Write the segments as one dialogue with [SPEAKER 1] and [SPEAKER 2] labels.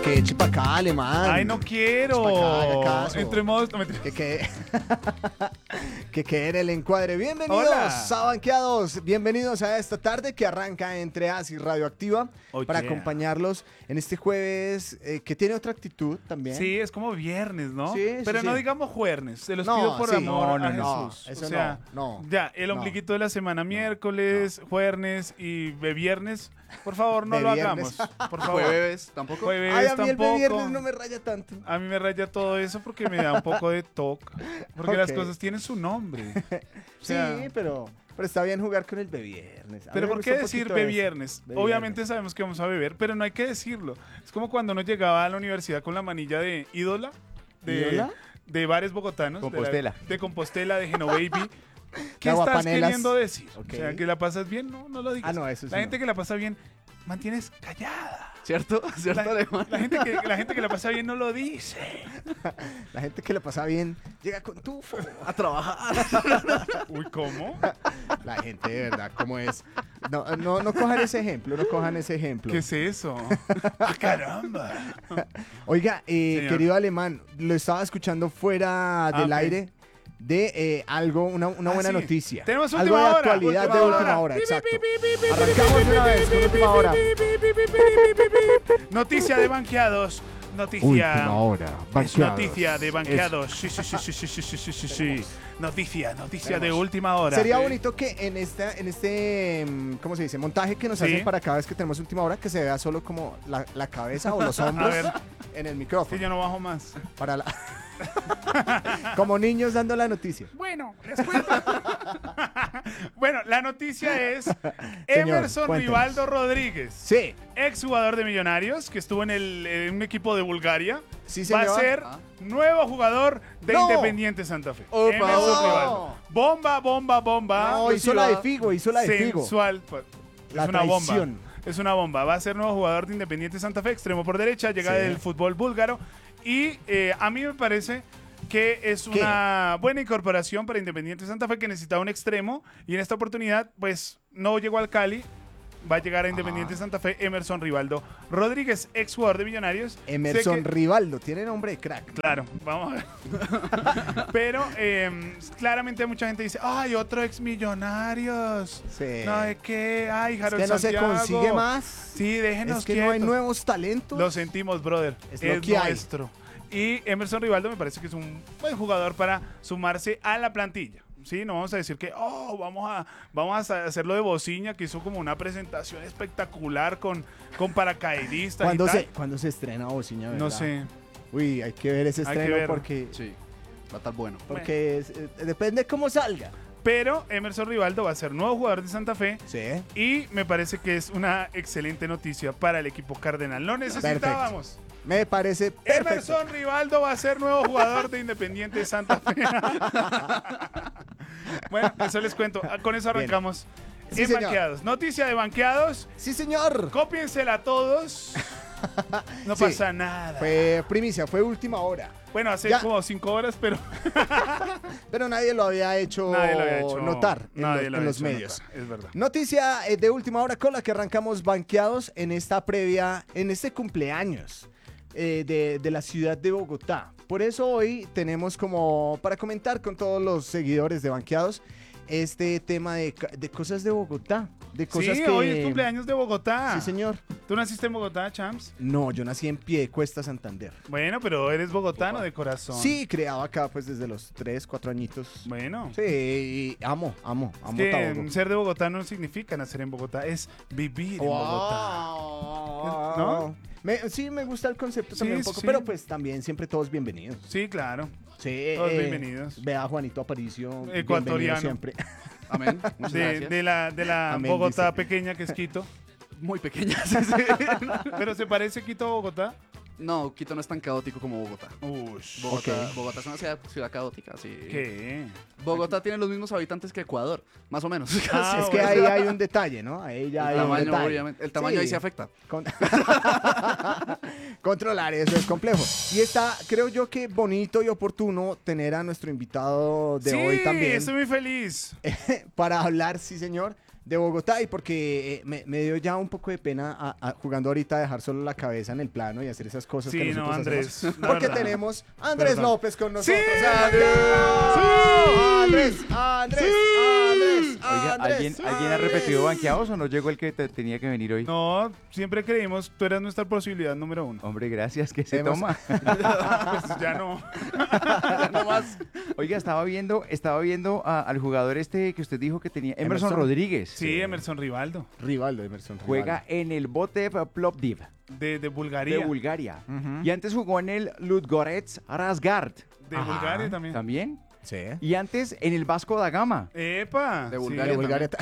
[SPEAKER 1] que eche para acá, alemán.
[SPEAKER 2] Ay, no quiero.
[SPEAKER 1] Pa' acá,
[SPEAKER 2] Entremos. No,
[SPEAKER 1] que quede en el encuadre. Bienvenidos
[SPEAKER 2] Hola.
[SPEAKER 1] a Banqueados. Bienvenidos a esta tarde que arranca entre As y Radioactiva
[SPEAKER 2] Oh,
[SPEAKER 1] para
[SPEAKER 2] yeah.
[SPEAKER 1] acompañarlos en este jueves que tiene otra actitud también.
[SPEAKER 2] Sí, es como viernes, ¿no?
[SPEAKER 1] Sí, sí,
[SPEAKER 2] Pero no
[SPEAKER 1] sí.
[SPEAKER 2] digamos jueves. Se los
[SPEAKER 1] No,
[SPEAKER 2] pido por
[SPEAKER 1] sí.
[SPEAKER 2] amor
[SPEAKER 1] No,
[SPEAKER 2] a
[SPEAKER 1] no,
[SPEAKER 2] Jesús.
[SPEAKER 1] eso
[SPEAKER 2] o sea,
[SPEAKER 1] no.
[SPEAKER 2] ya, el
[SPEAKER 1] No.
[SPEAKER 2] ombliguito de la semana, miércoles, jueves y viernes. Por favor, no
[SPEAKER 1] De
[SPEAKER 2] lo
[SPEAKER 1] viernes.
[SPEAKER 2] hagamos. Por favor.
[SPEAKER 3] Jueves, tampoco.
[SPEAKER 2] Jueves
[SPEAKER 1] Ay, a mí
[SPEAKER 2] tampoco.
[SPEAKER 1] el viernes no me raya tanto.
[SPEAKER 2] A mí me raya todo eso porque me da un poco de toque. Porque las
[SPEAKER 1] Ok.
[SPEAKER 2] cosas tienen su nombre. O sea,
[SPEAKER 1] Sí, pero está bien jugar con el viernes. A mí
[SPEAKER 2] pero
[SPEAKER 1] me
[SPEAKER 2] ¿por
[SPEAKER 1] gusta
[SPEAKER 2] qué
[SPEAKER 1] un
[SPEAKER 2] decir
[SPEAKER 1] poquito eso.
[SPEAKER 2] viernes?
[SPEAKER 1] Be
[SPEAKER 2] Obviamente
[SPEAKER 1] viernes.
[SPEAKER 2] sabemos que vamos a beber, pero no hay que decirlo. Es como cuando uno llegaba a la universidad con la manilla de ídola.
[SPEAKER 1] ¿Ídola?
[SPEAKER 2] De bares bogotanos.
[SPEAKER 3] Compostela.
[SPEAKER 2] De Compostela, de Genobaby. ¿Qué
[SPEAKER 1] De
[SPEAKER 2] estás
[SPEAKER 1] Aguapanelas.
[SPEAKER 2] queriendo decir?
[SPEAKER 1] Ok.
[SPEAKER 2] O sea, que la pasas bien, no lo digas.
[SPEAKER 1] Ah, no, eso sí
[SPEAKER 2] La gente
[SPEAKER 1] no.
[SPEAKER 2] que la pasa bien, mantienes callada.
[SPEAKER 3] ¿Cierto? ¿Cierto,
[SPEAKER 2] La,
[SPEAKER 3] alemán?
[SPEAKER 2] la gente que la pasa bien no lo dice.
[SPEAKER 1] La gente que la pasa bien llega con tufo.
[SPEAKER 3] A trabajar.
[SPEAKER 2] Uy, ¿cómo?
[SPEAKER 1] La gente de verdad, ¿cómo es? No cojan ese ejemplo, no cojan ese ejemplo.
[SPEAKER 2] ¿Qué es eso? ¡Ah, caramba!
[SPEAKER 1] Oiga,
[SPEAKER 2] Señor.
[SPEAKER 1] querido alemán, lo estaba escuchando fuera del
[SPEAKER 2] ok.
[SPEAKER 1] aire de algo, una buena
[SPEAKER 2] sí.
[SPEAKER 1] noticia.
[SPEAKER 2] Tenemos
[SPEAKER 1] algo
[SPEAKER 2] última
[SPEAKER 1] de
[SPEAKER 2] hora.
[SPEAKER 1] actualidad
[SPEAKER 2] Última
[SPEAKER 1] de
[SPEAKER 2] hora.
[SPEAKER 1] última hora,
[SPEAKER 2] Pi, pi,
[SPEAKER 1] exacto.
[SPEAKER 2] pi, pi, pi,
[SPEAKER 1] Arrancamos de una vez con última hora.
[SPEAKER 2] Noticia de banqueados. Noticia.
[SPEAKER 1] Última hora,
[SPEAKER 2] Es
[SPEAKER 1] banqueados.
[SPEAKER 2] noticia de banqueados. Sí, sí, sí, sí, sí, sí, sí, sí, sí. Noticia de última hora.
[SPEAKER 1] Sería
[SPEAKER 2] Sí.
[SPEAKER 1] bonito que en este, ¿cómo se dice? Montaje que nos
[SPEAKER 2] Sí.
[SPEAKER 1] hacen para cada vez que tenemos última hora, que se vea solo como la cabeza o los hombros
[SPEAKER 2] ver.
[SPEAKER 1] en el
[SPEAKER 2] Sí,
[SPEAKER 1] micrófono.
[SPEAKER 2] yo no bajo más.
[SPEAKER 1] Para la... como niños dando la noticia.
[SPEAKER 2] Bueno, les cuento. Bueno, la noticia es Emerson
[SPEAKER 1] cuéntenos.
[SPEAKER 2] Rivaldo Rodríguez,
[SPEAKER 1] Sí,
[SPEAKER 2] exjugador de Millonarios, que estuvo en un equipo de Bulgaria.
[SPEAKER 1] sí,
[SPEAKER 2] Va
[SPEAKER 1] señor.
[SPEAKER 2] a ser nuevo jugador de
[SPEAKER 1] No.
[SPEAKER 2] Independiente Santa Fe.
[SPEAKER 3] Opa.
[SPEAKER 2] Emerson
[SPEAKER 1] No.
[SPEAKER 2] Rivaldo. Bomba.
[SPEAKER 1] No, hizo la de Figo, hizo la de Figo.
[SPEAKER 2] Sensual. Pues,
[SPEAKER 1] La
[SPEAKER 2] es una
[SPEAKER 1] traición.
[SPEAKER 2] bomba. Es una bomba. Va a ser nuevo jugador de Independiente Santa Fe, extremo por derecha, llega
[SPEAKER 1] Sí.
[SPEAKER 2] del fútbol búlgaro. Y a mí me parece que es una buena incorporación para Independiente Santa Fe, que necesitaba un extremo. Y en esta oportunidad, pues, no llegó al Cali. Va a llegar a Independiente Santa Fe Emerson Rivaldo Rodríguez, ex jugador de Millonarios. Sé
[SPEAKER 1] Emerson
[SPEAKER 2] que-
[SPEAKER 1] Rivaldo, tiene nombre de crack.
[SPEAKER 2] Claro, vamos a ver. Pero claramente mucha gente dice, ay, otro ex Millonarios.
[SPEAKER 1] Sí.
[SPEAKER 2] No, ¿de qué? Ay,
[SPEAKER 1] Es
[SPEAKER 2] Harold
[SPEAKER 1] que no
[SPEAKER 2] Santiago.
[SPEAKER 1] se consigue más.
[SPEAKER 2] Sí, déjenos
[SPEAKER 1] Es que no hay
[SPEAKER 2] quietos.
[SPEAKER 1] nuevos talentos.
[SPEAKER 2] Lo sentimos, brother.
[SPEAKER 1] Es
[SPEAKER 2] Es,
[SPEAKER 1] lo que hay.
[SPEAKER 2] nuestro. Y Emerson Rivaldo me parece que es un buen jugador para sumarse a la plantilla. Sí, no vamos a decir que vamos a hacerlo de Bociña, que hizo como una presentación espectacular con paracaidistas y tal.
[SPEAKER 1] ¿Cuándo se estrena Bociña,
[SPEAKER 2] No
[SPEAKER 1] verdad?
[SPEAKER 2] sé.
[SPEAKER 1] Uy, hay que ver ese
[SPEAKER 2] Hay que
[SPEAKER 1] estreno
[SPEAKER 2] verlo.
[SPEAKER 1] porque,
[SPEAKER 3] Sí, va a estar bueno.
[SPEAKER 1] depende cómo salga.
[SPEAKER 2] Pero Emerson Rivaldo va a ser nuevo jugador de Santa Fe.
[SPEAKER 1] Sí.
[SPEAKER 2] Y me parece que es una excelente noticia para el equipo cardenal. Lo necesitábamos.
[SPEAKER 1] Me parece perfecto.
[SPEAKER 2] Emerson Rivaldo va a ser nuevo jugador de Independiente Santa Fe. Bueno, eso les cuento. Con eso arrancamos.
[SPEAKER 1] Sí,
[SPEAKER 2] En
[SPEAKER 1] señor.
[SPEAKER 2] banqueados. Noticia de banqueados.
[SPEAKER 1] Sí, señor.
[SPEAKER 2] Cópiensela a todos. No
[SPEAKER 1] Sí.
[SPEAKER 2] pasa nada.
[SPEAKER 1] Fue primicia, fue última hora.
[SPEAKER 2] Bueno, hace
[SPEAKER 1] Ya.
[SPEAKER 2] como 5 horas, pero
[SPEAKER 1] Pero nadie lo había hecho,
[SPEAKER 2] nadie lo había hecho
[SPEAKER 1] notar en
[SPEAKER 2] nadie lo había
[SPEAKER 1] los
[SPEAKER 2] hecho
[SPEAKER 1] medios.
[SPEAKER 2] notar, es verdad.
[SPEAKER 1] Noticia de última hora con la que arrancamos banqueados en esta previa, en este cumpleaños de la ciudad de Bogotá. Por eso hoy tenemos como para comentar con todos los seguidores de banqueados este tema de cosas de Bogotá. De cosas
[SPEAKER 2] Sí,
[SPEAKER 1] que...
[SPEAKER 2] hoy es cumpleaños de Bogotá.
[SPEAKER 1] Sí, señor.
[SPEAKER 2] ¿Tú naciste en Bogotá, Champs?
[SPEAKER 1] No, yo nací en Piedecuesta, Santander.
[SPEAKER 2] Bueno, pero eres bogotano
[SPEAKER 3] Opa.
[SPEAKER 2] de corazón.
[SPEAKER 1] Sí, creado acá pues desde los 3, 4 añitos.
[SPEAKER 2] Bueno.
[SPEAKER 1] Sí, y amo
[SPEAKER 2] Es que
[SPEAKER 1] Tabogo.
[SPEAKER 2] ser de Bogotá no significa nacer en Bogotá, es vivir en Bogotá.
[SPEAKER 1] Bogotá.
[SPEAKER 2] ¿No?
[SPEAKER 1] Sí, me gusta el concepto
[SPEAKER 2] Sí,
[SPEAKER 1] también un poco,
[SPEAKER 2] sí.
[SPEAKER 1] pero pues también siempre todos bienvenidos.
[SPEAKER 2] Sí, claro.
[SPEAKER 1] Sí,
[SPEAKER 2] Todos bienvenidos.
[SPEAKER 1] Vea a Juanito Aparicio,
[SPEAKER 2] Ecuatoriano.
[SPEAKER 1] bienvenido siempre.
[SPEAKER 3] Amén. Muchas gracias.
[SPEAKER 2] De la
[SPEAKER 1] Amén,
[SPEAKER 2] Bogotá
[SPEAKER 1] dice.
[SPEAKER 2] pequeña que es Quito.
[SPEAKER 3] Muy pequeñas. Sí.
[SPEAKER 2] Pero se parece Quito a Bogotá.
[SPEAKER 3] No, Quito no es tan caótico como Bogotá.
[SPEAKER 2] Ush.
[SPEAKER 3] Bogotá,
[SPEAKER 1] Ok.
[SPEAKER 3] Bogotá es una ciudad caótica, sí.
[SPEAKER 2] ¿Qué?
[SPEAKER 3] Bogotá tiene los mismos habitantes que Ecuador, más o menos.
[SPEAKER 2] Ah,
[SPEAKER 1] Es que
[SPEAKER 2] bueno.
[SPEAKER 1] ahí hay un detalle, ¿no? Ahí ya hay
[SPEAKER 3] el
[SPEAKER 1] un
[SPEAKER 3] tamaño,
[SPEAKER 1] detalle.
[SPEAKER 3] obviamente. El tamaño
[SPEAKER 1] Sí.
[SPEAKER 3] ahí se afecta.
[SPEAKER 1] Con- Controlar eso es complejo. Y está, creo yo que bonito y oportuno tener a nuestro invitado de
[SPEAKER 2] sí,
[SPEAKER 1] hoy también
[SPEAKER 2] estoy muy feliz.
[SPEAKER 1] para hablar, sí señor, de Bogotá y porque me dio ya un poco de pena jugando ahorita a dejar solo la cabeza en el plano y hacer esas cosas que
[SPEAKER 2] Sí, no,
[SPEAKER 1] nosotros
[SPEAKER 2] Andrés.
[SPEAKER 1] hacemos.
[SPEAKER 2] la
[SPEAKER 1] Porque
[SPEAKER 2] verdad.
[SPEAKER 1] tenemos a Andrés
[SPEAKER 2] Perdón.
[SPEAKER 1] López con nosotros.
[SPEAKER 2] ¡Sí!
[SPEAKER 1] ¡Andrés! ¡Andrés!
[SPEAKER 4] Oiga, ¿alguien ha repetido banqueados o no llegó el que tenía que venir hoy?
[SPEAKER 2] No, siempre creímos, tú eras nuestra posibilidad número 1.
[SPEAKER 4] Hombre, gracias, que se
[SPEAKER 1] Hemos-
[SPEAKER 4] toma.
[SPEAKER 2] Pues ya no.
[SPEAKER 3] No más.
[SPEAKER 4] Oiga, estaba viendo al jugador este que usted dijo que tenía, Emerson
[SPEAKER 1] Emerson.
[SPEAKER 4] Rodríguez.
[SPEAKER 2] Sí, Emerson Rivaldo,
[SPEAKER 1] Rivaldo, Emerson.
[SPEAKER 4] Juega en el Botev Plovdiv
[SPEAKER 2] de Bulgaria.
[SPEAKER 4] de Bulgaria.
[SPEAKER 1] Ujú.
[SPEAKER 4] Y antes jugó en el Ludogorets Razgrad.
[SPEAKER 2] De
[SPEAKER 1] Ajá.
[SPEAKER 2] Bulgaria también.
[SPEAKER 4] ¿También?
[SPEAKER 1] Sí.
[SPEAKER 4] Y antes en el Vasco da Gama.
[SPEAKER 2] ¡Epa!
[SPEAKER 3] De
[SPEAKER 2] Sí,
[SPEAKER 3] Bulgaria.
[SPEAKER 1] De Bulgaria.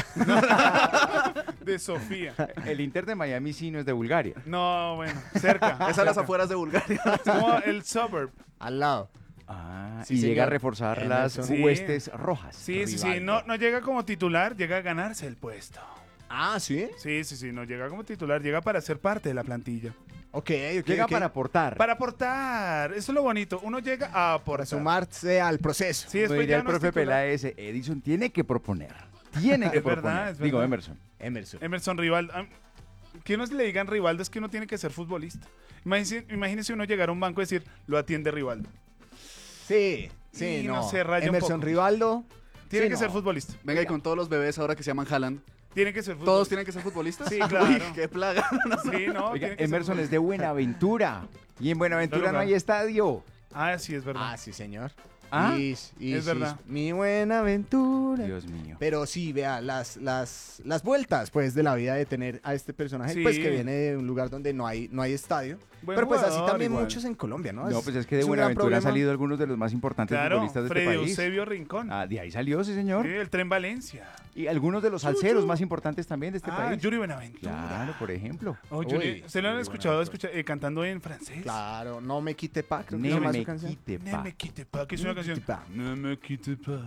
[SPEAKER 2] de Sofía.
[SPEAKER 4] El Inter de Miami sí no es de Bulgaria.
[SPEAKER 2] No, bueno, cerca.
[SPEAKER 3] Es a las afueras de Bulgaria.
[SPEAKER 2] Como el suburb.
[SPEAKER 1] Al lado.
[SPEAKER 4] Ah,
[SPEAKER 1] Sí,
[SPEAKER 4] y llega a
[SPEAKER 1] señor.
[SPEAKER 4] reforzar
[SPEAKER 1] Emerson.
[SPEAKER 4] las
[SPEAKER 2] Sí.
[SPEAKER 4] huestes rojas.
[SPEAKER 2] Sí, sí, sí.
[SPEAKER 1] Rivaldo.
[SPEAKER 2] No llega como titular, llega a ganarse el puesto.
[SPEAKER 1] Ah, ¿sí?
[SPEAKER 2] Sí, sí, sí. No llega como titular, llega para ser parte de la plantilla.
[SPEAKER 1] Ok, ok.
[SPEAKER 4] Llega
[SPEAKER 1] ok.
[SPEAKER 4] para aportar.
[SPEAKER 2] Para aportar. Eso es lo bonito. Uno llega a
[SPEAKER 1] Para
[SPEAKER 2] aportar.
[SPEAKER 1] sumarse al proceso.
[SPEAKER 2] Sí,
[SPEAKER 4] Como
[SPEAKER 2] después
[SPEAKER 4] diría
[SPEAKER 2] ya
[SPEAKER 4] el
[SPEAKER 2] no es
[SPEAKER 4] profe
[SPEAKER 2] titular.
[SPEAKER 4] Peláez, Edison tiene que proponer. Tiene que
[SPEAKER 2] Es verdad,
[SPEAKER 4] proponer.
[SPEAKER 2] es
[SPEAKER 4] Digo,
[SPEAKER 2] verdad.
[SPEAKER 4] Emerson.
[SPEAKER 1] Emerson.
[SPEAKER 2] Emerson Rivaldo. Que uno le digan Rivaldo es que uno tiene que ser futbolista. Imagínese uno llegar a un banco y decir, lo atiende Rivaldo.
[SPEAKER 1] Sí, sí,
[SPEAKER 2] Y
[SPEAKER 1] no.
[SPEAKER 2] no se raya un
[SPEAKER 1] Emerson
[SPEAKER 2] poco.
[SPEAKER 1] Rivaldo.
[SPEAKER 2] Tiene
[SPEAKER 1] sí,
[SPEAKER 2] que
[SPEAKER 1] no.
[SPEAKER 2] ser futbolista.
[SPEAKER 3] Venga, y con todos los bebés ahora que se llaman Haaland.
[SPEAKER 2] Tiene que ser futbolista.
[SPEAKER 3] ¿Todos tienen que ser futbolistas?
[SPEAKER 2] Sí, claro.
[SPEAKER 3] Uy, qué plaga.
[SPEAKER 2] Sí, no.
[SPEAKER 4] Oiga,
[SPEAKER 2] tiene que ser
[SPEAKER 4] Emerson es
[SPEAKER 2] futbolista.
[SPEAKER 4] de Buenaventura. Y en Buenaventura
[SPEAKER 2] Otro
[SPEAKER 4] no hay
[SPEAKER 2] lugar.
[SPEAKER 4] estadio.
[SPEAKER 2] Ah, sí, es verdad.
[SPEAKER 1] Ah, sí, señor.
[SPEAKER 4] ¿Ah?
[SPEAKER 2] Es verdad.
[SPEAKER 1] Mi buena aventura.
[SPEAKER 4] Dios mío.
[SPEAKER 1] Pero sí, vea, las vueltas, pues, de la vida de tener a este personaje,
[SPEAKER 2] Sí.
[SPEAKER 1] pues, que viene de un lugar donde no hay estadio.
[SPEAKER 2] Buen
[SPEAKER 1] Pero pues así
[SPEAKER 2] jugador,
[SPEAKER 1] también
[SPEAKER 2] igual.
[SPEAKER 1] muchos en Colombia, ¿no?
[SPEAKER 4] No, pues es que de
[SPEAKER 1] un gran
[SPEAKER 4] Buenaventura han
[SPEAKER 1] problema.
[SPEAKER 4] salido algunos de los más importantes
[SPEAKER 2] Claro,
[SPEAKER 4] futbolistas de este
[SPEAKER 2] Freddy
[SPEAKER 4] país.
[SPEAKER 2] Eusebio Rincón.
[SPEAKER 4] Ah, de ahí salió, sí, señor.
[SPEAKER 2] Sí, el Tren Valencia.
[SPEAKER 4] Y algunos de los salseros más importantes también de este
[SPEAKER 2] Ah,
[SPEAKER 4] país.
[SPEAKER 2] Yuri Buenaventura.
[SPEAKER 4] Claro, por ejemplo.
[SPEAKER 2] Oh,
[SPEAKER 1] Uy,
[SPEAKER 2] Yuri, ¿se lo han
[SPEAKER 1] Yuri
[SPEAKER 2] escuchado
[SPEAKER 1] Buenaventura.
[SPEAKER 2] cantando en francés?
[SPEAKER 1] Claro, no me quite pa, creo que
[SPEAKER 4] Ne
[SPEAKER 1] se llama
[SPEAKER 4] me
[SPEAKER 1] su canción.
[SPEAKER 4] quite
[SPEAKER 2] Ne
[SPEAKER 4] pa.
[SPEAKER 2] me quitte pas, que es una
[SPEAKER 1] Ne me
[SPEAKER 2] canción.
[SPEAKER 1] quitte pas.
[SPEAKER 2] Ne me quitte pas.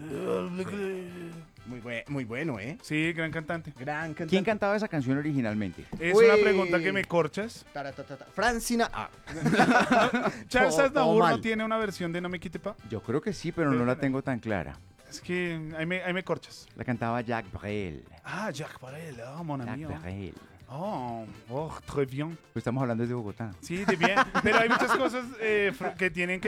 [SPEAKER 1] Muy bueno, ¿eh?
[SPEAKER 2] Sí, gran cantante.
[SPEAKER 1] Gran cantante.
[SPEAKER 4] ¿Quién cantaba esa canción originalmente?
[SPEAKER 2] Es
[SPEAKER 1] Uy.
[SPEAKER 2] una pregunta que me corchas.
[SPEAKER 1] Taratatata. Francina. Ah,
[SPEAKER 2] Charles
[SPEAKER 1] Todo
[SPEAKER 2] Aznavour no
[SPEAKER 1] mal.
[SPEAKER 2] tiene una versión de No me quite pas.
[SPEAKER 4] Yo creo que sí, pero no la tengo tan clara.
[SPEAKER 2] Es que ahí me corchas.
[SPEAKER 4] La cantaba Jacques Brel.
[SPEAKER 2] Ah, Jacques Brel, oh, mon ami.
[SPEAKER 4] Jacques Brel.
[SPEAKER 2] Oh, très bien.
[SPEAKER 4] Pues estamos hablando desde Bogotá.
[SPEAKER 2] Sí, de bien. Pero hay muchas cosas que tienen que